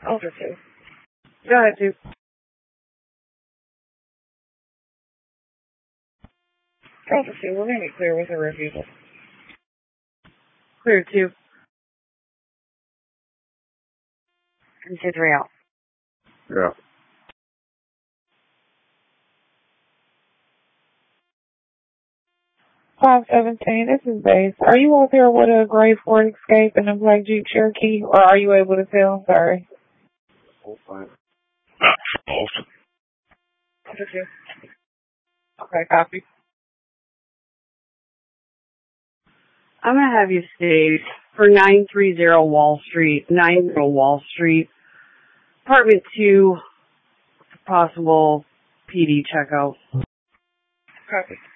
Alter 2. Go ahead, 2. Alter 2, we're going to be clear with a refusal. Clear 2. And 2-3 out. Yeah. 517, this is Base. Are you out there with a gray Ford Escape and a black Jeep Cherokee, or are you able to tell? Sorry. All fine. Awesome. Okay, copy. I'm going to have you stay for 930 Wall Street, 90 Wall Street, apartment 2, possible PD checkout. Copy.